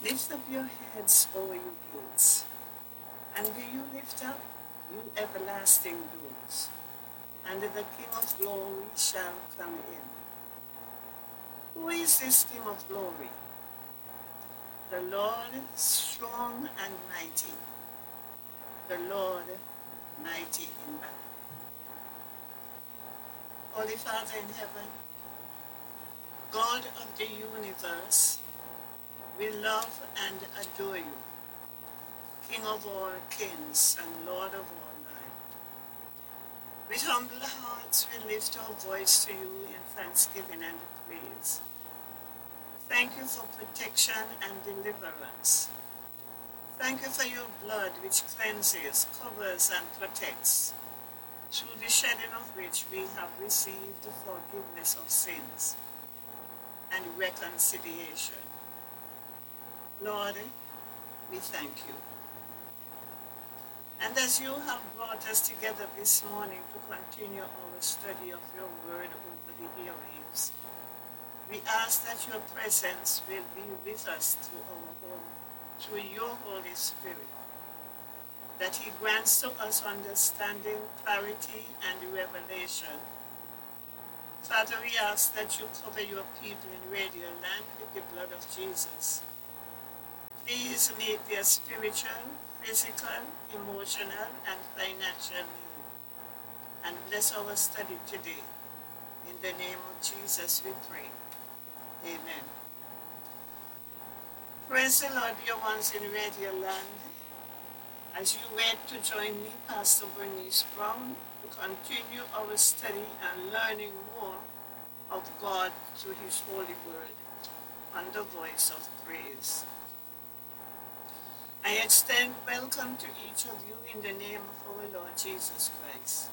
Lift up your heads, O you gates, and be you lift up, you everlasting doors, and the King of glory shall come in. Who is this King of glory? The Lord strong and mighty, the Lord mighty in battle. Holy Father in heaven, God of the universe, we love and adore you, King of all kings and Lord of all life. With humble hearts we lift our voice to you in thanksgiving and praise. Thank you for protection and deliverance. Thank you for your blood which cleanses, covers, and protects, through the shedding of which we have received the forgiveness of sins and reconciliation. Lord, we thank you. And as you have brought us together this morning to continue our study of your word over the airwaves, we ask that your presence will be with us through our home, through your Holy Spirit, that he grants to us understanding, clarity, and revelation. Father, we ask that you cover your people in Radio Land with the blood of Jesus. Please meet their spiritual, physical, emotional, and financial need. And bless our study today. In the name of Jesus we pray. Amen. Praise the Lord, dear ones in Radio Land. As you wait to join me, Pastor Bernice Brown, to continue our study and learning more of God through his holy word on the voice of praise. I extend welcome to each of you in the name of our Lord Jesus Christ.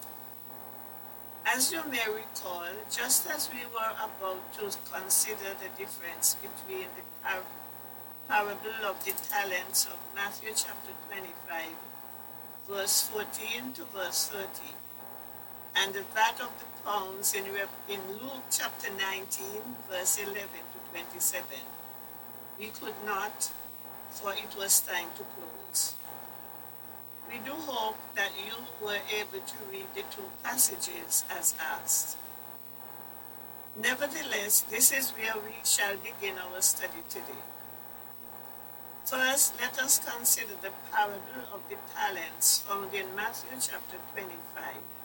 As you may recall, just as we were about to consider the difference between the parable of the talents of Matthew chapter 25, verse 14 to verse 30, and that of the pounds in Luke chapter 19, verse 11 to 27, we could not, for it was time to close. We do hope that you were able to read the two passages as asked. Nevertheless, this is where we shall begin our study today. First, let us consider the parable of the talents found in Matthew chapter 25.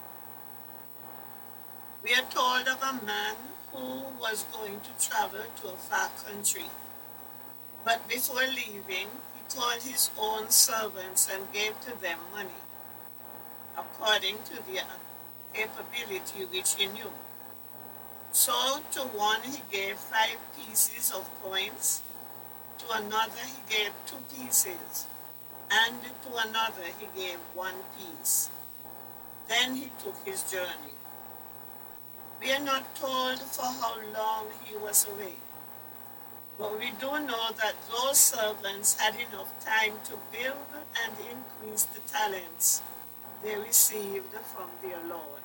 We are told of a man who was going to travel to a far country. But before leaving, he called his own servants and gave to them money, according to their capability which he knew. So to one he gave 5 pieces of coins, to another he gave 2 pieces, and to another he gave 1 piece. Then he took his journey. We are not told for how long he was away, but we do know that those servants had enough time to build and increase the talents they received from their Lord.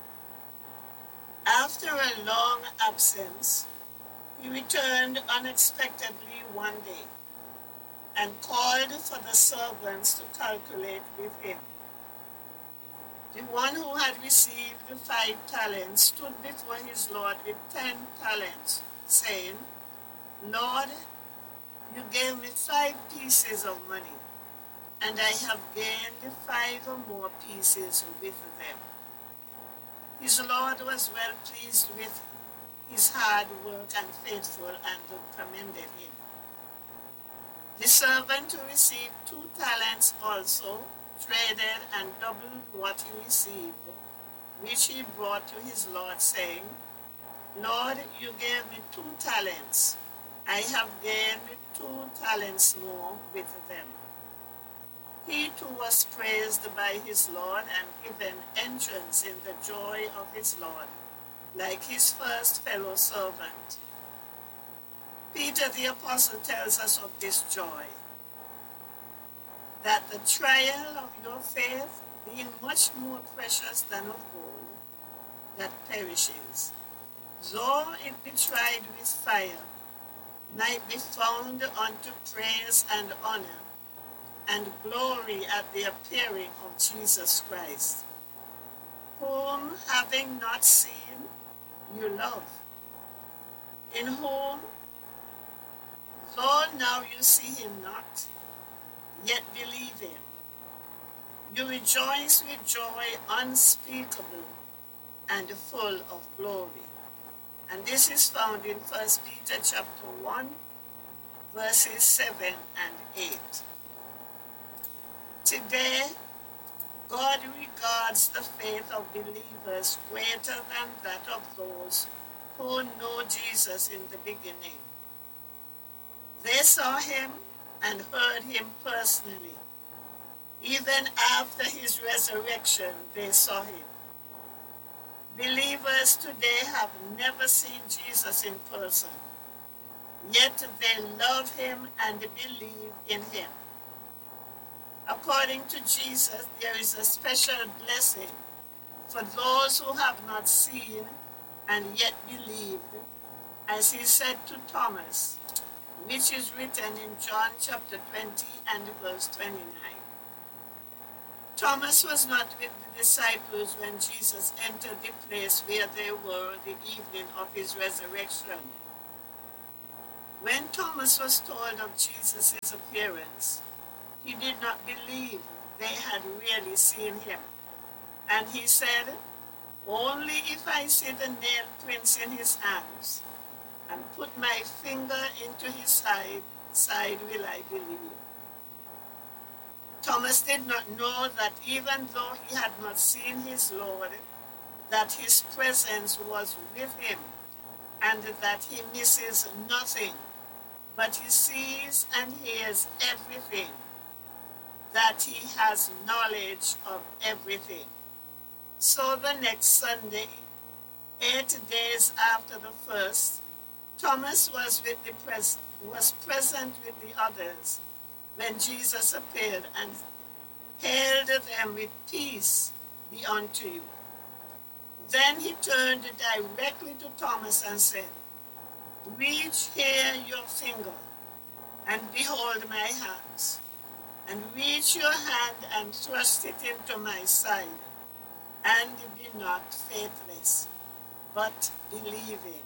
After a long absence, he returned unexpectedly one day and called for the servants to calculate with him. The one who had received the 5 talents stood before his Lord with 10 talents, saying, Lord, you gave me 5 pieces of money, and I have gained 5 or more pieces with them. His Lord was well pleased with his hard work and faithful, and commended him. The servant who received 2 talents also traded and doubled what he received, which he brought to his Lord, saying, Lord, you gave me 2 talents. I have gained 2 talents more with them. He too was praised by his Lord and given entrance in the joy of his Lord, like his first fellow servant. Peter the Apostle tells us of this joy, that the trial of your faith, being much more precious than of gold, that perishes, though it be tried with fire, might be found unto praise and honor and glory at the appearing of Jesus Christ, whom having not seen, you love, in whom, though now you see him not, yet believe him, you rejoice with joy unspeakable and full of glory. And this is found in 1 Peter chapter 1, verses 7 and 8. Today, God regards the faith of believers greater than that of those who know Jesus in the beginning. They saw him and heard him personally. Even after his resurrection, they saw him. Believers today have never seen Jesus in person, yet they love him and believe in him. According to Jesus, there is a special blessing for those who have not seen and yet believed, as he said to Thomas, which is written in John chapter 20 and verse 29. Thomas was not with the disciples when Jesus entered the place where they were the evening of his resurrection. When Thomas was told of Jesus' appearance, he did not believe they had really seen him. And he said, "Only if I see the nail prints in his hands and put my finger into his side will I believe." Thomas did not know that even though he had not seen his Lord, that his presence was with him and that he misses nothing, but he sees and hears everything, that he has knowledge of everything. So the next Sunday, 8 days after the first, Thomas was present with the others when Jesus appeared and hailed them with "Peace be unto you." Then he turned directly to Thomas and said, "Reach here your finger and behold my hands, and reach your hand and thrust it into my side, and be not faithless, but believing."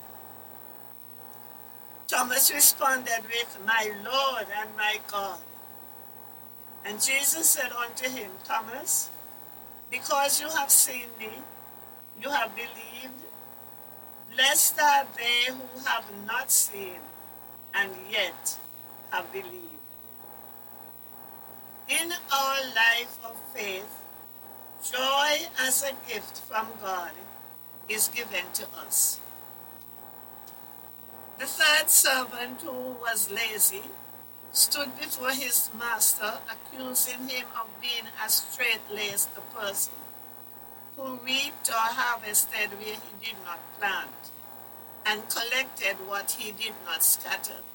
Thomas responded with, "My Lord and my God." And Jesus said unto him, "Thomas, because you have seen me, you have believed. Blessed are they who have not seen and yet have believed." In our life of faith, joy as a gift from God is given to us. The third servant, who was lazy, stood before his master, accusing him of being a straight-laced person who reaped or harvested where he did not plant and collected what he did not scatter.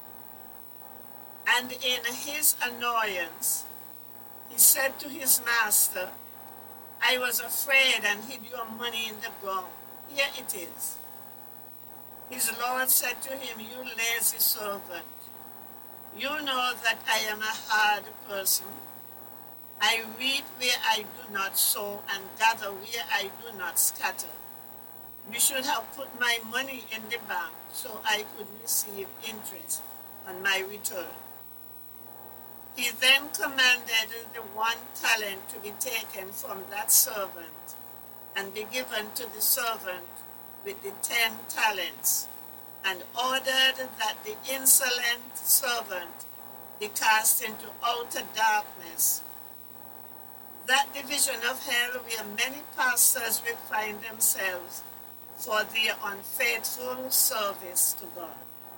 And in his annoyance, he said to his master, "I was afraid and hid your money in the ground. Here it is." His Lord said to him, "You lazy servant, you know that I am a hard person. I reap where I do not sow and gather where I do not scatter. You should have put my money in the bank so I could receive interest on my return." He then commanded the 1 talent to be taken from that servant and be given to the servant with the 10 talents, and ordered that the insolent servant be cast into outer darkness, that division of hell where many pastors will find themselves for their unfaithful service to God.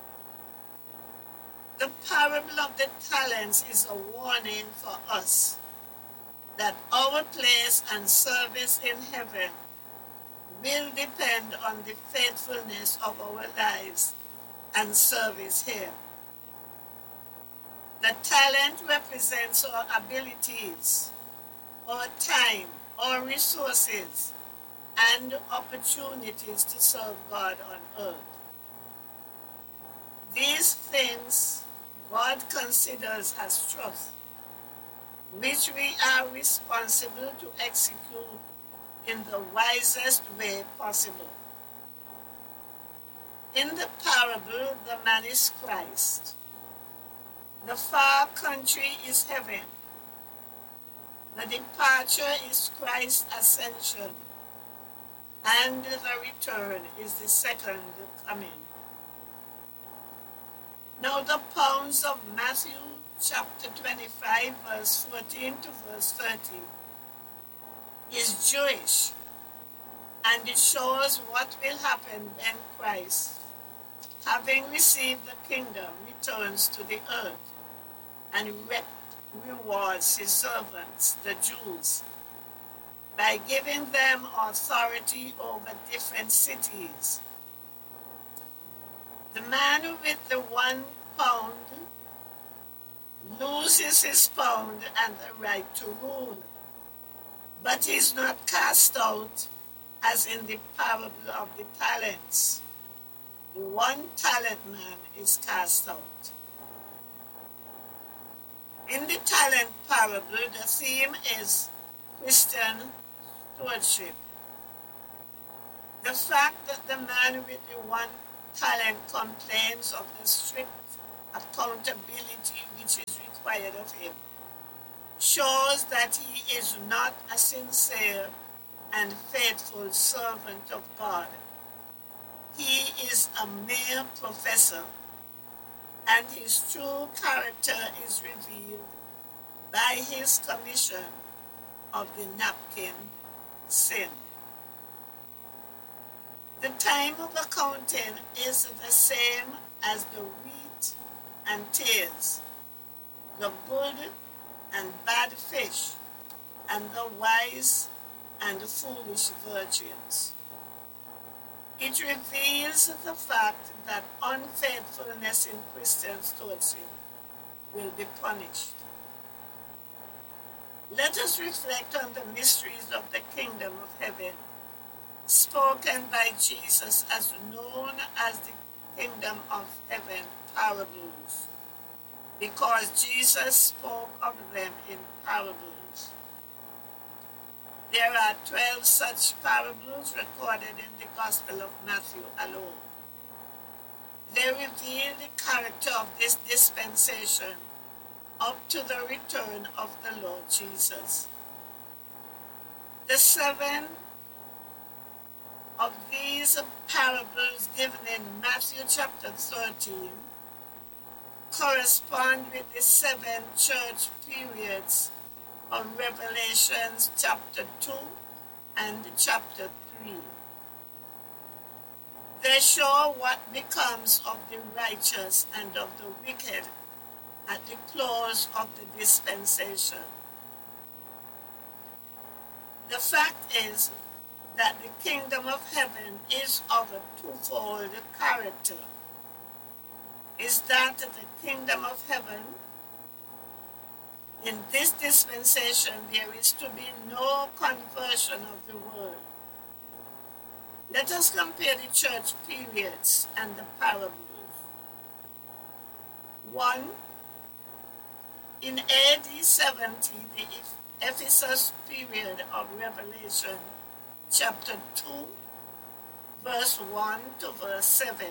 The parable of the talents is a warning for us that our place and service in heaven will depend on the faithfulness of our lives and service here. The talent represents our abilities, our time, our resources, and opportunities to serve God on earth. These things God considers as truth, which we are responsible to execute in the wisest way possible. In the parable, the man is Christ. The far country is heaven. The departure is Christ's ascension, and the return is the second coming. Now the pounds of Matthew chapter 25, verse 14 to verse 30 is Jewish, and it shows what will happen when Christ, having received the kingdom, returns to the earth and rewards his servants, the Jews, by giving them authority over different cities. The man with the 1 pound loses his pound and the right to rule, but is not cast out as in the parable of the talents. The 1 talent man is cast out. In the talent parable, the theme is Christian stewardship. The fact that the man with the 1 talent complains of the strict accountability which is required of him shows that he is not a sincere and faithful servant of God. He is a mere professor, and his true character is revealed by his commission of the napkin sin. The time of accounting is the same as the wheat and tares, the good and bad fish, and the wise and foolish virgins. It reveals the fact that unfaithfulness in Christian stewardship will be punished. Let us reflect on the mysteries of the kingdom of heaven, spoken by Jesus as known as the kingdom of heaven parables, because Jesus spoke of them in parables. There are 12 such parables recorded in the Gospel of Matthew alone. They reveal the character of this dispensation up to the return of the Lord Jesus. The 7 of these parables given in Matthew chapter 13 correspond with the 7 church periods of Revelations chapter 2 and chapter 3. They show what becomes of the righteous and of the wicked at the close of the dispensation. The fact is that the kingdom of heaven is of a twofold character. Is that the kingdom of heaven, in this dispensation, there is to be no conversion of the world. Let us compare the church periods and the parables. 1. In AD 70, the Ephesus period of Revelation, chapter 2, verse 1 to verse 7.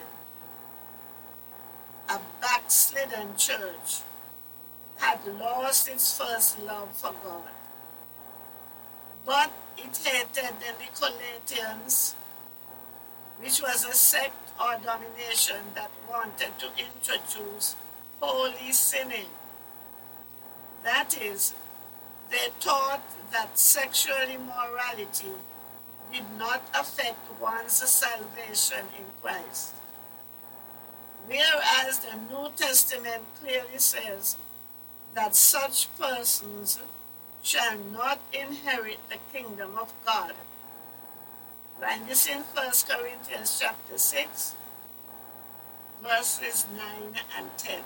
A backslidden church had lost its first love for God, but it hated the Nicolaitans, which was a sect or domination that wanted to introduce holy sinning. That is, they taught that sexual immorality did not affect one's salvation in Christ, whereas the New Testament clearly says that such persons shall not inherit the kingdom of God. Find this in 1 Corinthians chapter 6, verses 9 and 10.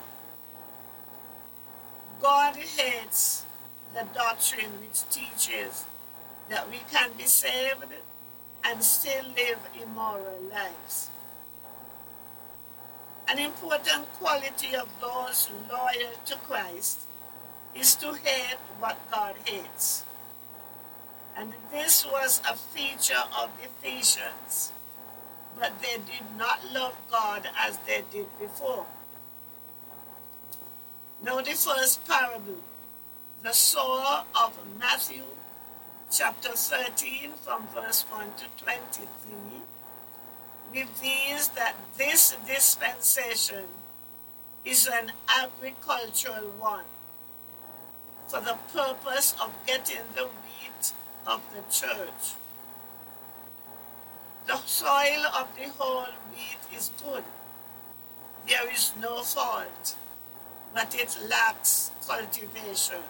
God hates the doctrine which teaches that we can be saved and still live immoral lives. An important quality of those loyal to Christ is to hate what God hates. And this was a feature of the Ephesians, but they did not love God as they did before. Now the first parable, the sower of Matthew chapter 13 from verse 1 to 23, reveals that this dispensation is an agricultural one for the purpose of getting the wheat of the church. The soil of the whole wheat is good. There is no fault, but it lacks cultivation.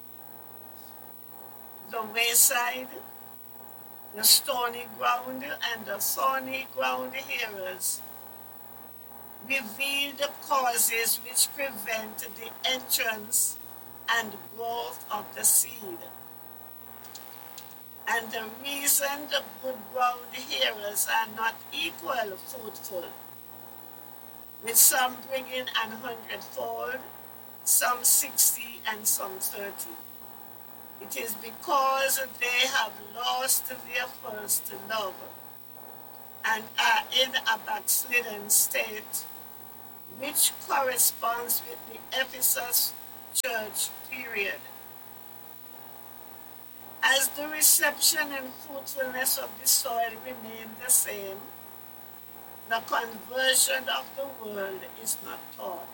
The wayside, the stony ground, and the thorny ground hearers reveal the causes which prevent the entrance and growth of the seed. And the reason the good ground hearers are not equal fruitful, with some bringing 100-fold, some 60, and some 30. It is because they have lost their first love and are in a backslidden state, which corresponds with the Ephesus church period. As the reception and fruitfulness of the soil remain the same, the conversion of the world is not taught.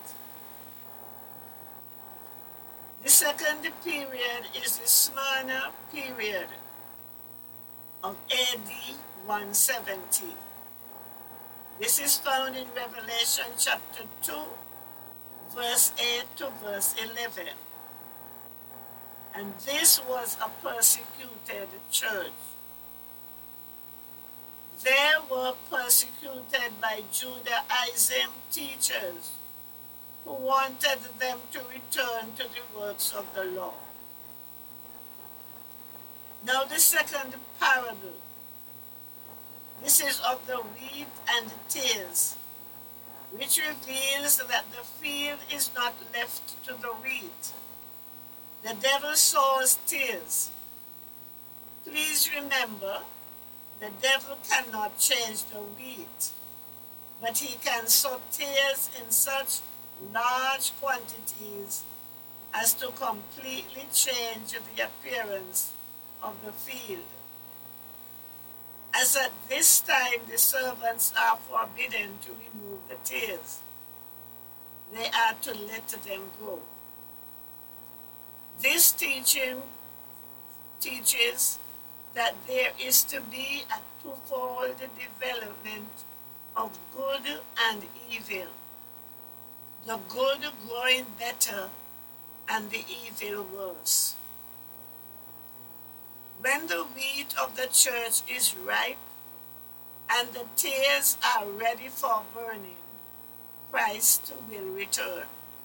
The second period is the Smyrna period of AD 170. This is found in Revelation chapter 2, verse 8 to verse 11. And this was a persecuted church. They were persecuted by Judaism teachers who wanted them to return to the works of the law. Now the second parable. This is of the wheat and tares, which reveals that the field is not left to the wheat. The devil sows tares. Please remember, the devil cannot change the wheat, but he can sow tares in such large quantities as to completely change the appearance of the field. As at this time the servants are forbidden to remove the tares, they are to let them go. This teaching teaches that there is to be a twofold development of good and evil, the good growing better and the evil worse. When the wheat of the church is ripe and the tares are ready for burning, Christ will return.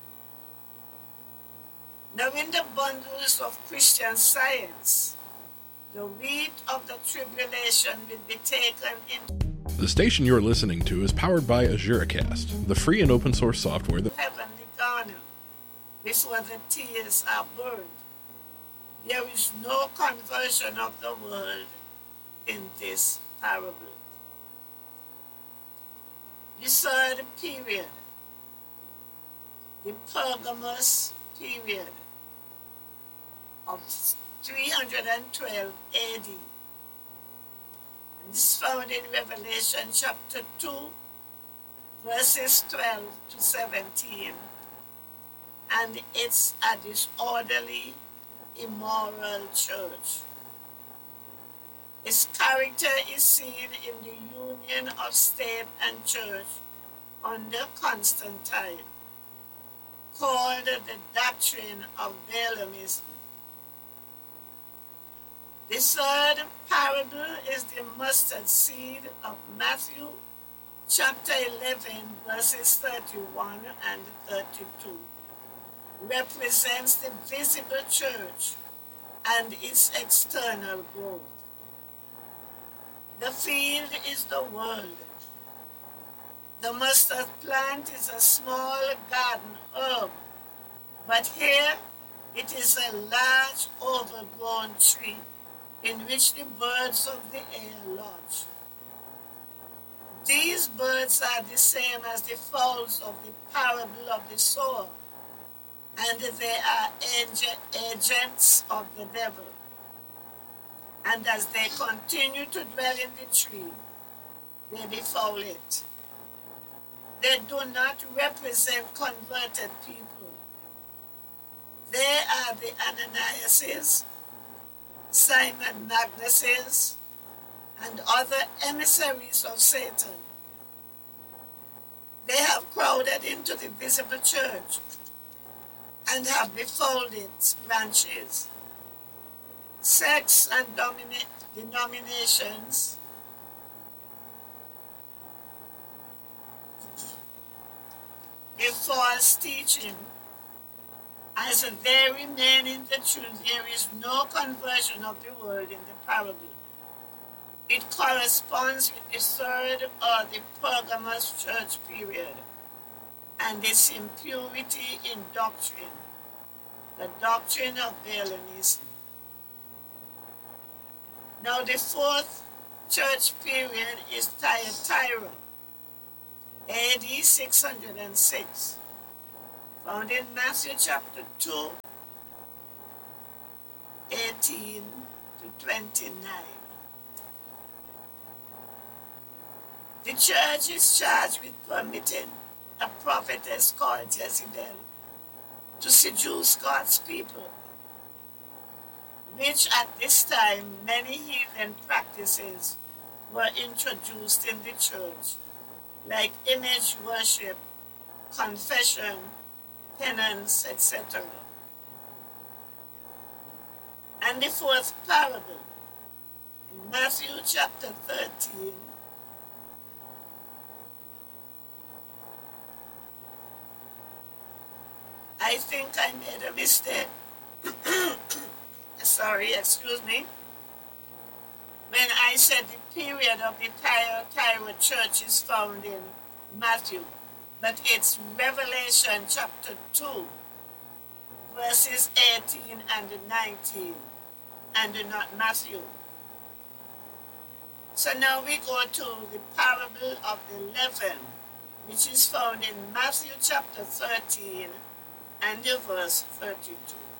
Now in the bundles of Christian Science, the wheat of the tribulation will be taken into The station you're listening to is powered by AzureCast, the free and open source software that heavenly garner before the tares are burned. There is no conversion of the world in this parable. The third period, the Pergamos period of 312 AD. And this is found in Revelation chapter 2, verses 12 to 17. And it's a disorderly, immoral church. Its character is seen in the union of state and church under Constantine, called the doctrine of Balaamism. The third parable is the mustard seed of Matthew chapter 11, verses 31 and 32. Represents the visible church and its external growth. The field is the world. The mustard plant is a small garden herb, but here it is a large overgrown tree in which the birds of the air lodge. These birds are the same as the fowls of the parable of the sower, and they are agents of the devil. And as they continue to dwell in the tree, they befoul it. They do not represent converted people. They are the Ananiases, Simon Magnuses, and other emissaries of Satan. They have crowded into the visible church and have befouled its branches. Sects and denominations give false teaching. As they remain in the truth, there is no conversion of the world in the parable. It corresponds with the third or the Pergamos church period and its impurity in doctrine, the doctrine of Balaamism. Now the fourth church period is Thyatira, AD 606, found in Matthew chapter 2, 18 to 29. The church is charged with permitting a prophetess called Jezebel to seduce God's people, which at this time many heathen practices were introduced in the church, like image worship, confession, penance, etc. And the fourth parable, in Matthew chapter 13, I think I made a mistake. Sorry, excuse me. When I said the period of the Thyatira church is found in Matthew, but it's Revelation chapter 2, verses 18 and 19, and not Matthew. So now we go to the parable of the leaven, which is found in Matthew chapter 13 and verse 32.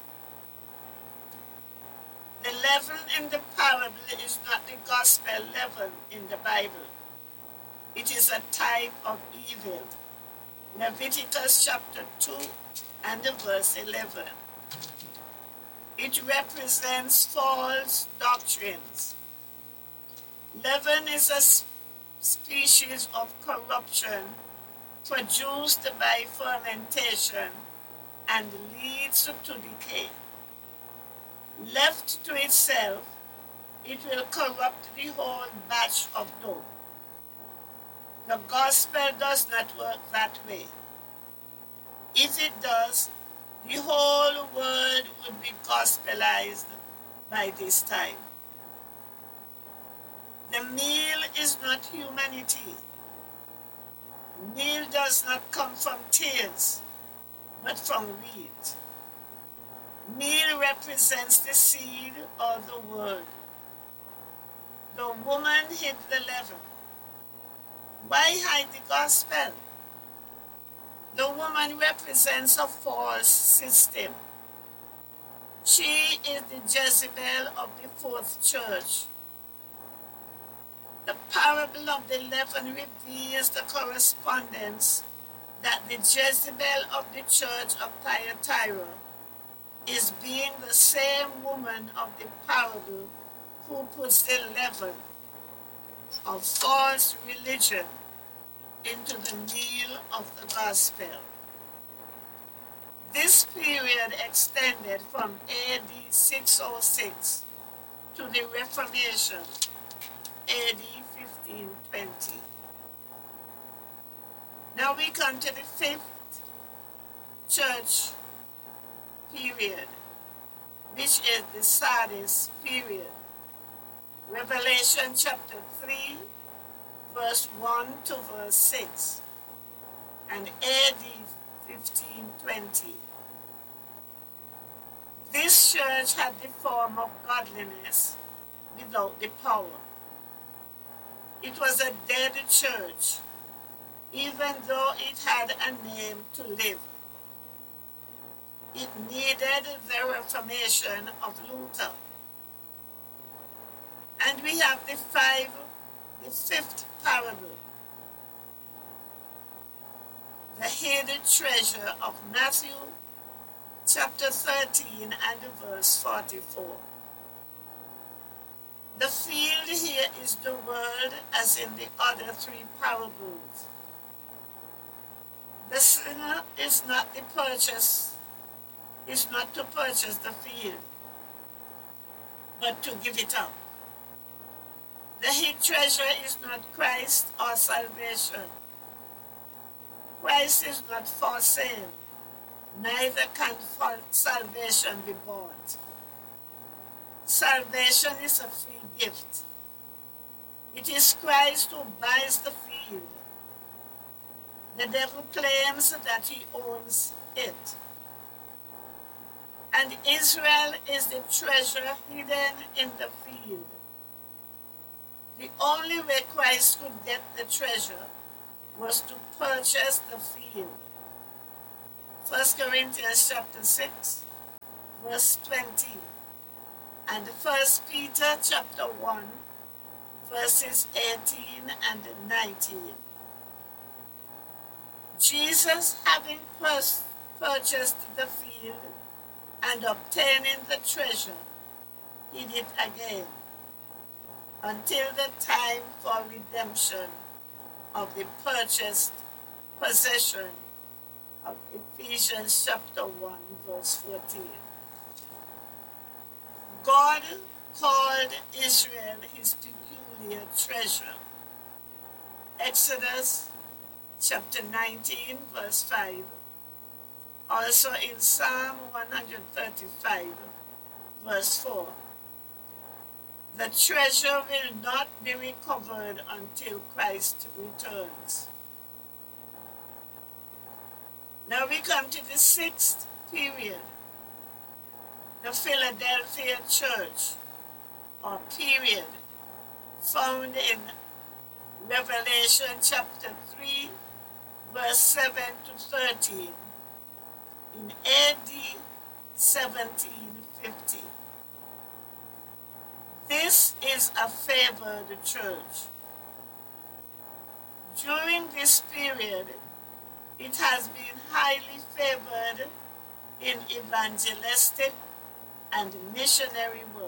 The leaven in the parable is not the gospel leaven in the Bible. It is a type of evil. Leviticus chapter 2 and verse 11. It represents false doctrines. Leaven is a species of corruption produced by fermentation and leads to decay. Left to itself, it will corrupt the whole batch of dough. The gospel does not work that way. If it does, the whole world would be gospelized by this time. The meal is not humanity. Meal does not come from tears, but from wheat. Meal represents the seed or the word. The woman hid the leaven. Why hide the gospel? The woman represents a false system. She is the Jezebel of the fourth church. The parable of the leaven reveals the correspondence that the Jezebel of the church of Thyatira is being the same woman of the parable who puts the leaven of false religion into the meal of the gospel. This period extended from AD 606 to the Reformation, AD 1520. Now we come to the fifth church period, which is the Sardis period. Revelation chapter 3, verse 1 to verse 6. and AD 1520. This church had the form of godliness without the power. It was a dead church, even though it had a name to live. It needed the Reformation of Luther. And we have the fifth parable, the hidden treasure of Matthew chapter 13 and verse 44. The field here is the world as in the other three parables. The sinner is not to purchase the field, but to give it up. The hid treasure is not Christ or salvation. Christ is not for sale, neither can salvation be bought. Salvation is a free gift. It is Christ who buys the field. The devil claims that he owns it. And Israel is the treasure hidden in the field. The only way Christ could get the treasure was to purchase the field. 1 Corinthians chapter 6, verse 20. And 1 Peter chapter 1, verses 18 and 19. Jesus, having purchased the field and obtaining the treasure, hid it again, until the time for redemption of the purchased possession of Ephesians chapter 1, verse 14. God called Israel his peculiar treasure. Exodus chapter 19, verse 5. Also in Psalm 135, verse 4. The treasure will not be recovered until Christ returns. Now we come to the sixth period, the Philadelphia church, or period, found in Revelation chapter 3, verse 7 to 13, in AD 1750. This is a favored church. During this period, it has been highly favored in evangelistic and missionary work.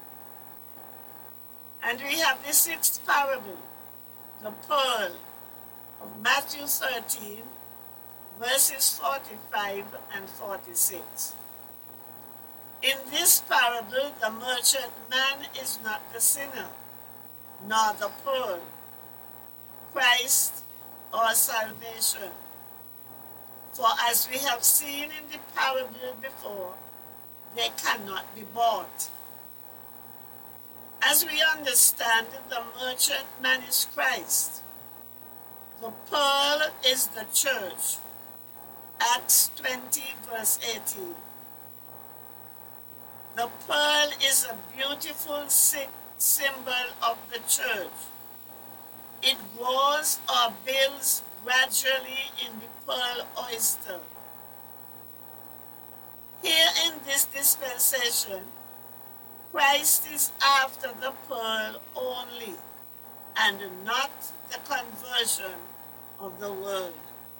And we have the sixth parable, the pearl of Matthew 13, verses 45 and 46. In this parable, the merchantman is not the sinner, nor the pearl, Christ or salvation. For as we have seen in the parable before, they cannot be bought. As we understand, the merchantman is Christ. The pearl is the church. Acts 20, verse 18. The pearl is a beautiful symbol of the church. It grows or builds gradually in the pearl oyster. Here in this dispensation, Christ is after the pearl only, and not the conversion of the world.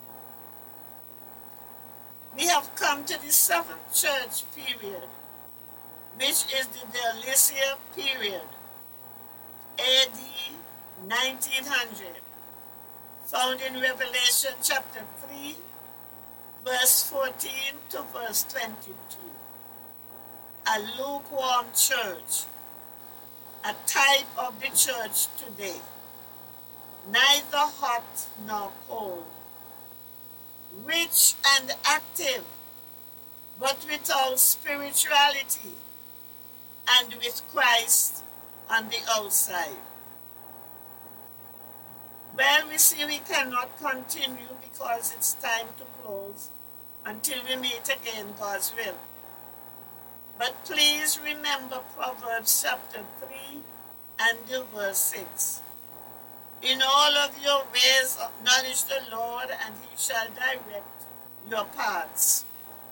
We have come to the seventh church period, which is the Delicious period, AD 1900, found in Revelation chapter 3, verse 14 to verse 22. A lukewarm church, a type of the church today, neither hot nor cold, rich and active, but without spirituality, and with Christ on the outside. Well, we see we cannot continue because it's time to close until we meet again, God's will. But please remember Proverbs chapter 3 and verse 6. In all of your ways acknowledge the Lord, and he shall direct your paths.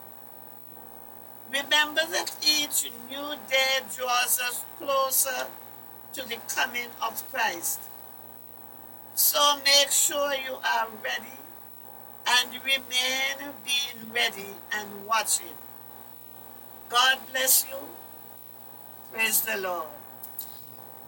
Remember that each new day draws us closer to the coming of Christ. So make sure you are ready and remain being ready and watching. God bless you. Praise the Lord.